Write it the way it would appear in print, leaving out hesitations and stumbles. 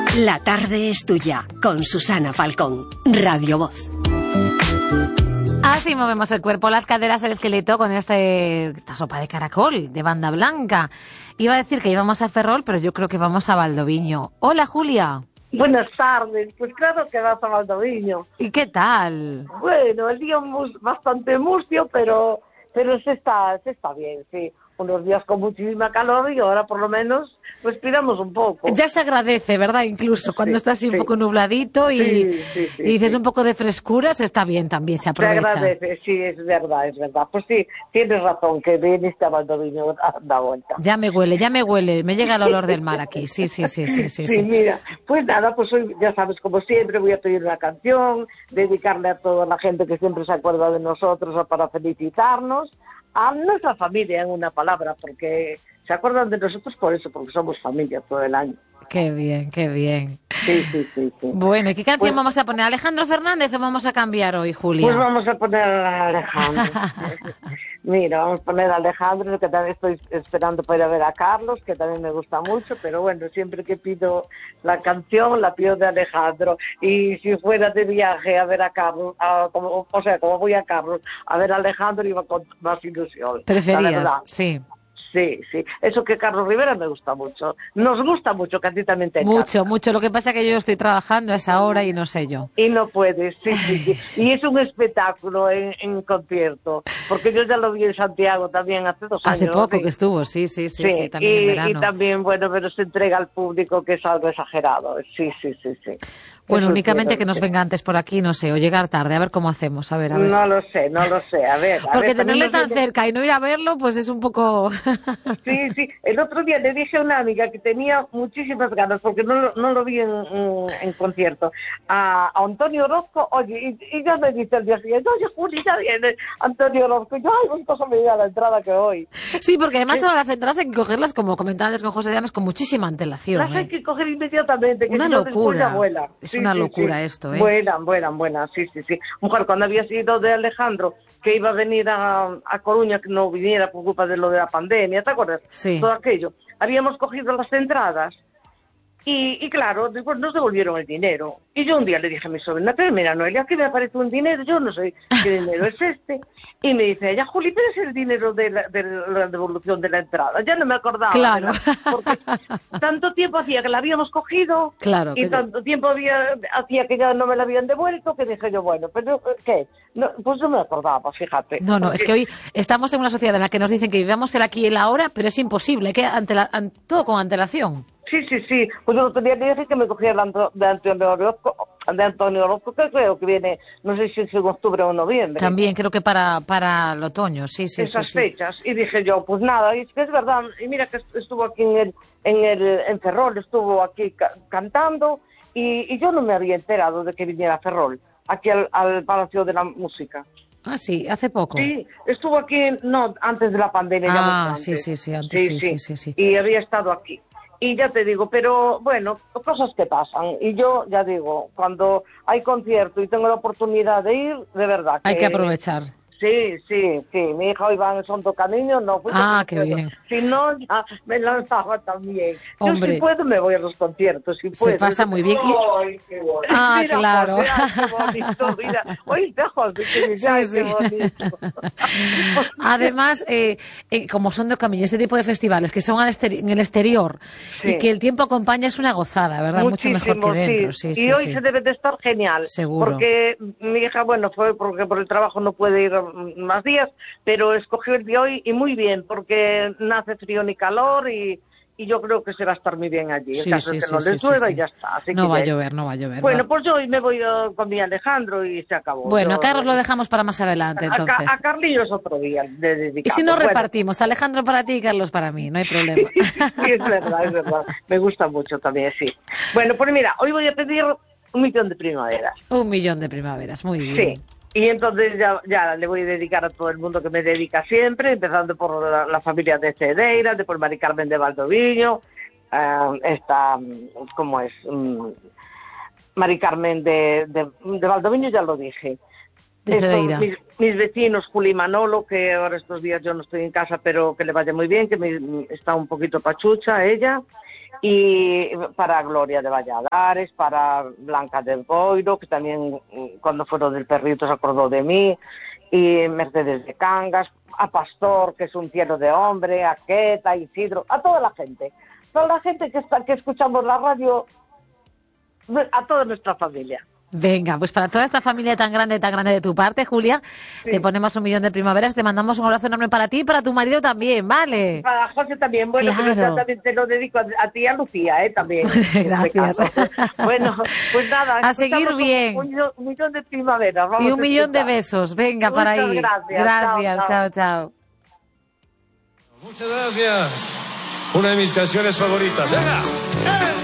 La tarde es tuya, con Susana Falcón, Radio Voz. Así movemos el cuerpo, las caderas, el esqueleto con esta sopa de caracol de banda blanca. Iba a decir que íbamos a Ferrol, pero yo creo que vamos a Valdoviño. Hola, Julia. Buenas tardes, pues claro que vas a Valdoviño. ¿Y qué tal? Bueno, el día bastante mustio, pero se está bien, sí. Unos días con muchísima calor y ahora por lo menos respiramos un poco. Ya se agradece, ¿verdad? Incluso cuando está así un poco nubladito y dices un poco de frescura, se está bien también, se aprovecha. Se agradece, sí, es verdad. Pues sí, tienes razón, que viniste a Valdoviño a dar vuelta. Ya me huele, me llega el olor del mar aquí, sí. Sí, mira, pues nada, pues hoy, ya sabes, como siempre, voy a pedir una canción, dedicarle a toda la gente que siempre se acuerda de nosotros para felicitarnos, a nuestra familia en una palabra, porque se acuerdan de nosotros por eso, porque somos familia todo el año. Qué bien. Sí. Bueno, ¿y qué canción vamos a poner? ¿Alejandro Fernández o vamos a cambiar hoy, Julia? Pues vamos a poner a Alejandro. Mira, vamos a poner a Alejandro, que también estoy esperando para ir a ver a Carlos, que también me gusta mucho, pero bueno, siempre que pido la canción, la pido de Alejandro. Y si fuera de viaje a ver a Carlos, como voy a Carlos, a ver a Alejandro, iba con más ilusión. ¿Preferías? Sí. Sí, eso que Carlos Rivera me gusta mucho. Nos gusta mucho, que a ti también te encanta. Mucho. Lo que pasa es que yo estoy trabajando a esa hora y no sé yo. Y no puedes, sí. Y es un espectáculo en concierto, porque yo ya lo vi en Santiago también hace 2 años. Hace poco que estuvo, sí, también en verano. Y también, bueno, pero se entrega al público, que es algo exagerado. Sí. Bueno, únicamente que nos venga antes por aquí, no sé, o llegar tarde, a ver cómo hacemos, a ver. No lo sé, a ver. Porque tenerle tan cerca y no ir a verlo, pues es un poco... Sí, el otro día le dije a una amiga que tenía muchísimas ganas, porque no lo vi en concierto, a Antonio Orozco, oye, y ya me dice el día siguiente, oye, Juli, ya viene Antonio Orozco, yo, ay, cosa me da la entrada que hoy. Sí, porque además ahora las entradas hay que cogerlas, como comentaba antes con José Llamas, con muchísima antelación. Las hay que coger inmediatamente, que una si no locura. Después ya vuela. Es una locura esto, ¿eh? Buena, sí. Mujer, cuando había sido de Alejandro, que iba a venir a Coruña, que no viniera por culpa de lo de la pandemia, ¿te acuerdas? Sí. Todo aquello. Habíamos cogido las entradas y claro, después nos devolvieron el dinero. Y yo un día le dije a mi sobrina, pero mira, Noelia, aquí me aparece un dinero, yo no sé qué dinero es este. Y me dice ella, Juli, pero es el dinero de la devolución de la entrada. Ya no me acordaba. Claro. Porque tanto tiempo hacía que la habíamos cogido, claro, y tanto tiempo hacía que ya no me la habían devuelto, que dije yo, bueno, pero ¿qué? No, pues no me acordaba, fíjate. No, porque... es que hoy estamos en una sociedad en la que nos dicen que vivamos el aquí y el ahora, pero es imposible, que todo con antelación. Sí. Pues yo el otro día le dije que me cogía de Antonio Orozco, que creo que viene, no sé si es en octubre o noviembre. También creo que para el otoño, sí. Esas fechas. Y dije yo, pues nada, y es que es verdad. Y mira que estuvo aquí en Ferrol, estuvo aquí cantando, y yo no me había enterado de que viniera a Ferrol, aquí al Palacio de la Música. Ah, sí, hace poco. Sí, estuvo aquí, no, antes de la pandemia. Sí, antes, sí. Y había estado aquí. Y ya te digo, pero bueno, cosas que pasan. Y yo ya digo, cuando hay concierto y tengo la oportunidad de ir, de verdad que... Hay que aprovechar. Sí. Mi hija hoy va en Santo Camino, no fui. Qué bien. Si no, ya me lanzaba también. Hombre. Yo si puedo me voy a los conciertos, si puedo. Se pasa muy bien. ¡Ay, qué bonito! Mira, claro. Qué bonito, mira. Oíste, José, qué bonito. Además, como son de Camino, este tipo de festivales que son en el exterior y que el tiempo acompaña, es una gozada, ¿verdad? Muchísimo, mucho mejor que dentro. Sí. Y hoy se debe de estar genial. Seguro. Porque mi hija, bueno, fue porque por el trabajo no puede ir más días, pero escogió el de hoy y muy bien, porque no hace frío ni calor y yo creo que se va a estar muy bien allí. En caso de que no les llueva y ya está. Así no que va a llover. Bueno, pues yo hoy me voy con mi Alejandro y se acabó. Bueno, a Carlos lo dejamos para más adelante, entonces. A Carlillos otro día de dedicado. Y si no repartimos, Alejandro para ti y Carlos para mí, no hay problema. Sí, es verdad. Me gusta mucho también, sí. Bueno, pues mira, hoy voy a pedir 1 millón de primaveras. 1 millón de primaveras, muy bien. Sí. Y entonces ya le voy a dedicar a todo el mundo que me dedica siempre, empezando por la familia de Cedeira, después Mari Carmen de Valdoviño, Mari Carmen de Valdoviño, ya lo dije. de Cedeira. Mis vecinos, Juli y Manolo, que ahora estos días yo no estoy en casa, pero que le vaya muy bien, que está un poquito pachucha ella. Y para Gloria de Valladares, para Blanca del Boiro, que también cuando fueron del perrito se acordó de mí, y Mercedes de Cangas, a Pastor, que es un cielo de hombre, a Queta, a Isidro, a toda la gente que escuchamos la radio, a toda nuestra familia. Venga, pues para toda esta familia tan grande de tu parte, Julia, sí, te ponemos 1.000.000 de primaveras, te mandamos un abrazo enorme para ti y para tu marido también, ¿vale? Para José también, bueno, claro. Pero yo también te lo dedico a ti y a Lucía, también. Gracias. Bueno, pues nada. A seguir bien. Un millón de primaveras. Y 1.000.000 de besos, venga, para ahí. Gracias. Chao. Muchas gracias. Una de mis canciones favoritas. ¡Venga!